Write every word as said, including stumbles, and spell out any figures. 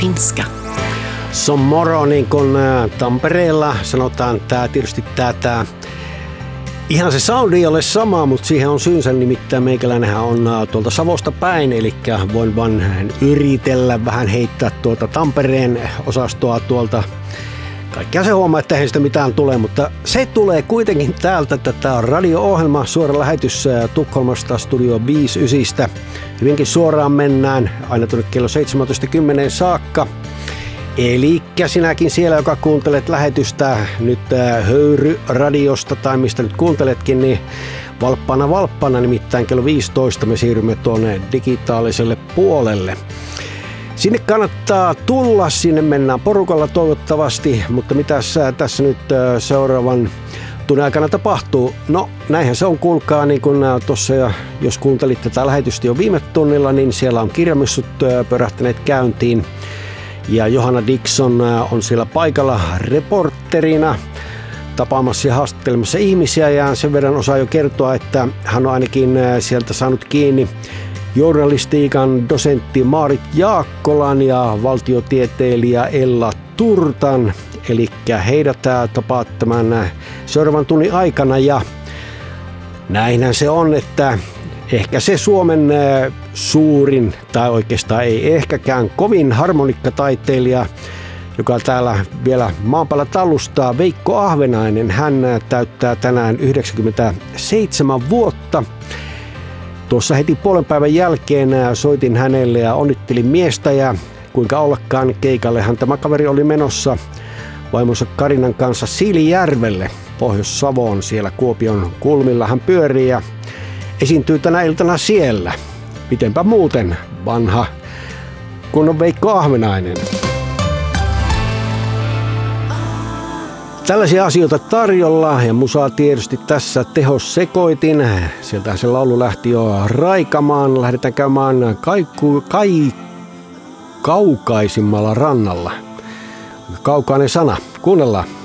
finska. Som moro, niin kuin Tampereella sanotaan, tää tietysti tää, tää ihan se soundi ei ole sama, mutta siihen on syynsä, nimittäin meikäläinenhän on tuolta Savosta päin, eli voin vaan yritellä vähän heittää tuota Tampereen osastoa tuolta. Kaikkea se huomaa, että eihän sitä mitään tule, mutta se tulee kuitenkin täältä. Tätä on radio-ohjelma, suora lähetys Tukholmasta Studio viisikymmentäyhdeksän. Hyvinkin suoraan mennään aina tuonne kello seitsemäntoista kymmenen saakka. Elikkä sinäkin siellä, joka kuuntelet lähetystä nyt höyryradiosta tai mistä nyt kuunteletkin, niin valppana valppana, nimittäin kello viisitoista me siirrymme tuonne digitaaliselle puolelle. Sinne kannattaa tulla, sinne mennään porukalla toivottavasti, mutta mitäs tässä nyt seuraavan tunnin aikana tapahtuu? No näinhän se on, kuulkaa, niin kuin tuossa jos kuuntelit tätä lähetystä jo viime tunnilla, niin siellä on kirjamessut pörähtäneet käyntiin. Ja Johanna Dixon on siellä paikalla reporterina tapaamassa ja haastattelemassa ihmisiä, ja sen verran osaa jo kertoa, että hän on ainakin sieltä saanut kiinni journalistiikan dosentti Maarit Jaakkolan ja valtiotieteilijä Ella Turtan, eli heidät tapaat tämän seuraavan tunnin aikana, ja näinhän se on, että ehkä se Suomen suurin, tai oikeastaan ei ehkäkään kovin harmonikkataiteilija, joka täällä vielä maan päällä tallustaa, Veikko Ahvenainen. Hän täyttää tänään yhdeksänkymmentäseitsemän vuotta. Tuossa heti puolen päivän jälkeen soitin hänelle ja onnittelin miestä, ja kuinka ollakaan keikallehan tämä kaveri oli menossa vaimonsa Karinan kanssa Siilijärvelle, Pohjois-Savoon, siellä Kuopion kulmilla hän pyörii ja esiintyy tänä iltana siellä. Mitenpä muuten vanha kunnon Veikko Ahvenainen. Tällaisia asioita tarjolla ja musaa tietysti tässä tehossekoitin. Sieltä se laulu lähti jo raikamaan. Lähdetään käymään kaiku, kai, kaukaisimmalla rannalla. Kaukainen sana. Kuunnellaan.